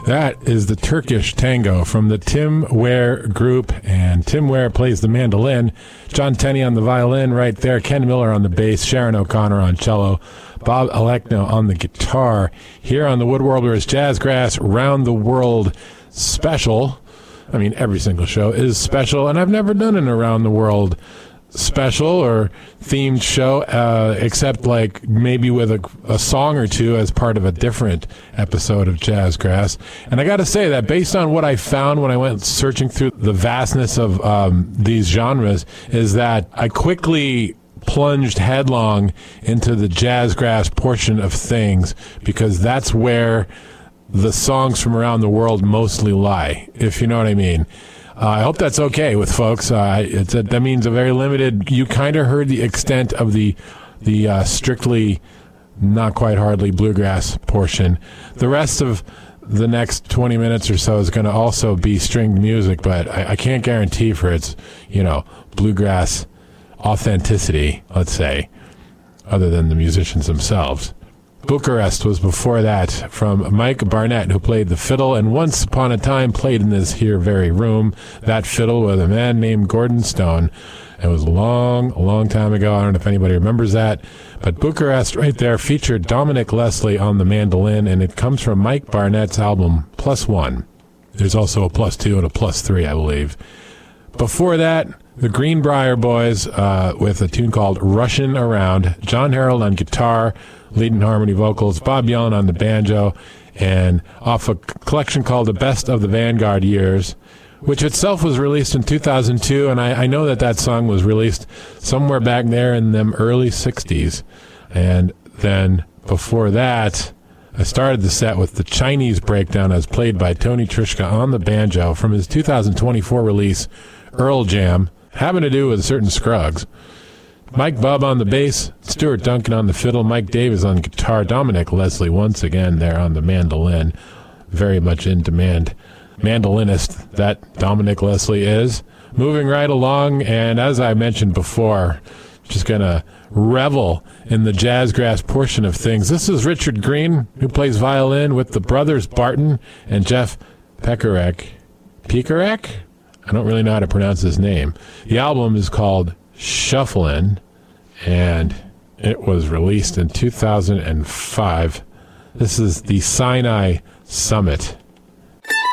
That is the Turkish Tango from the Tim Ware Group, and Tim Ware plays the mandolin, John Tenney on the violin right there, Ken Miller on the bass, Sharon O'Connor on cello, Bob Alekno on the guitar, here on the Woodworlders Jazzgrass Round the World special. I mean, every single show is special, and I've never done an Around the World special or themed show, except like maybe with a song or two as part of a different episode of Jazzgrass. And I got to say that based on what I found when I went searching through the vastness of these genres, is that I quickly plunged headlong into the Jazzgrass portion of things, because that's where the songs from around the world mostly lie, if you know what I mean. I hope that's okay with folks. That means a very limited. You kind of heard the extent of the strictly, not quite hardly bluegrass portion. The rest of the next 20 minutes or so is going to also be stringed music, but I can't guarantee for its bluegrass authenticity. Let's say, other than the musicians themselves. Bucharest was before that, from Mike Barnett, who played the fiddle and once upon a time played in this here very room. That fiddle with a man named Gordon Stone. It was a long time ago. I don't know if anybody remembers that. But Bucharest right there featured Dominic Leslie on the mandolin, and it comes from Mike Barnett's album +1. There's also a +2 and a +3, I believe. Before that, the Greenbrier Boys with a tune called Rushin' Around. John Harold on guitar, leading harmony vocals, Bob Yellen on the banjo, and off a collection called The Best of the Vanguard Years, which itself was released in 2002, and I know that song was released somewhere back there in them early 60s. And then before that, I started the set with the Chinese Breakdown as played by Tony Trischka on the banjo from his 2024 release, Earl Jam, having to do with certain Scruggs. Mike Bubb on the bass, Stuart Duncan on the fiddle, Mike Davis on guitar, Dominic Leslie once again there on the mandolin. Very much in demand mandolinist that Dominic Leslie is. Moving right along, and as I mentioned before, just going to revel in the Jazzgrass portion of things. This is Richard Green, who plays violin with the brothers Barton and Jeff Pekarek. Pekarek? I don't really know how to pronounce his name. The album is called Shufflin', and it was released in 2005. This is the Sinai Summit.